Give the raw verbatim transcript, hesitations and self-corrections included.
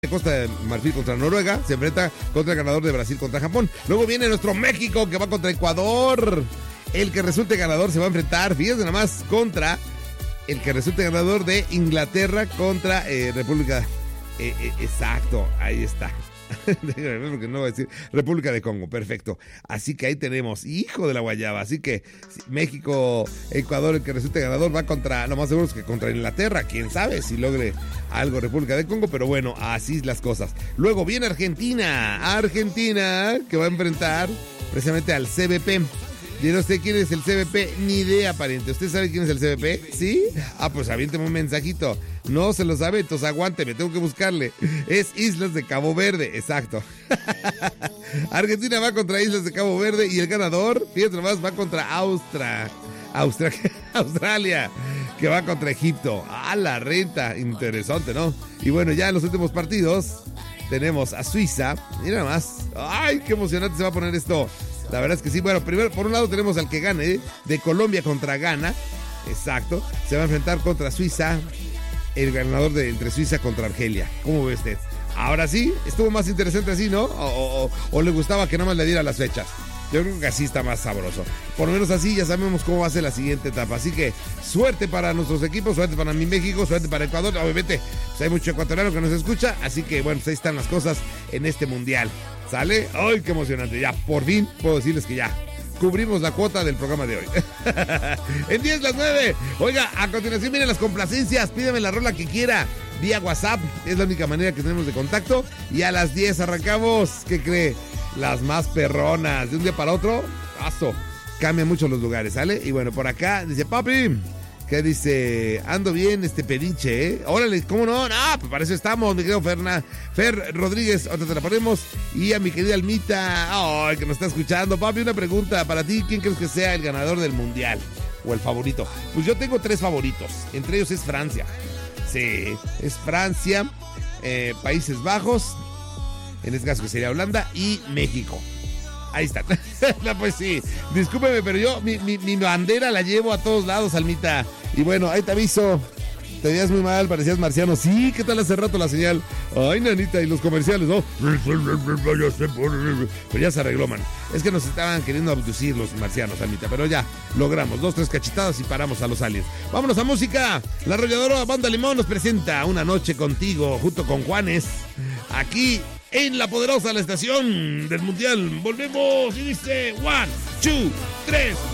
Costa de Marfil contra Noruega se enfrenta contra el ganador de Brasil contra Japón. Luego viene nuestro México que va contra Ecuador. El que resulte ganador se va a enfrentar, fíjense nada más, contra el que resulte ganador de Inglaterra contra eh, República. Eh, eh, exacto, ahí está. Déjame ver porque no voy a decir República de Congo, perfecto. Así que ahí tenemos, hijo de la guayaba. Así que México, Ecuador, el que resulte ganador va contra, lo más seguro es que contra Inglaterra. Quién sabe si logre algo República de Congo, pero bueno, así las cosas. Luego viene Argentina, Argentina que va a enfrentar precisamente al C B P. Dirá usted quién es el C B P, ni idea, pariente. ¿Usted sabe quién es el C B P? ¿Sí? Ah, pues aviénteme un mensajito. No se lo sabe, entonces aguánteme, tengo que buscarle. Es Islas de Cabo Verde, exacto. Argentina va contra Islas de Cabo Verde y el ganador, fíjate nomás, va contra Austria. Austria, Australia, que va contra Egipto. ¡Ah, la renta! Interesante, ¿no? Y bueno, ya en los últimos partidos tenemos a Suiza. Mira más. ¡Ay, qué emocionante se va a poner esto! La verdad es que sí. Bueno, primero, por un lado tenemos al que gane, ¿eh? De Colombia contra Ghana. Exacto. Se va a enfrentar contra Suiza. El ganador de entre Suiza contra Argelia. ¿Cómo ve usted? Ahora sí, estuvo más interesante así, ¿no? O, o, o le gustaba que nada más le diera las fechas. Yo creo que así está más sabroso. Por lo menos así ya sabemos cómo va a ser la siguiente etapa. Así que suerte para nuestros equipos, suerte para mi México, suerte para Ecuador. Obviamente, pues hay mucho ecuatoriano que nos escucha. Así que bueno, pues ahí están las cosas en este mundial. ¿Sale? ¡Ay, qué emocionante! Ya, por fin puedo decirles que ya cubrimos la cuota del programa de hoy. En diez las nueve. Oiga, a continuación vienen las complacencias. Pídeme la rola que quiera vía WhatsApp. Es la única manera que tenemos de contacto. Y a las diez arrancamos. ¿Qué cree? Las más perronas. De un día para otro, paso. Cambian mucho los lugares, ¿sale? Y bueno, por acá dice, papi, que dice, ando bien este pedinche, ¿eh? Órale, ¿cómo no? No, pues para eso estamos, mi querido Ferna, Fer Rodríguez, ahorita te la ponemos. Y a mi querida Almita, ay, que nos está escuchando. Papi, una pregunta para ti, ¿quién crees que sea el ganador del mundial? O el favorito. Pues yo tengo tres favoritos, entre ellos es Francia. Sí, es Francia, eh, Países Bajos, en este caso que sería Holanda, y México. Ahí está. No, pues sí, discúlpeme, pero yo mi, mi, mi bandera la llevo a todos lados, Almita. Y bueno, ahí te aviso. Te veías muy mal, parecías marciano. Sí, ¿qué tal hace rato la señal? Ay, nanita, y los comerciales, ¿no? Pero ya se arregló, man. Es que nos estaban queriendo abducir los marcianos, Almita. Pero ya, logramos dos, tres cachetadas y paramos a los aliens. Vámonos a música. La arrolladora Banda Limón nos presenta Una Noche Contigo, junto con Juanes. Aquí en la poderosa la estación del mundial. Volvemos y dice one, two, tres.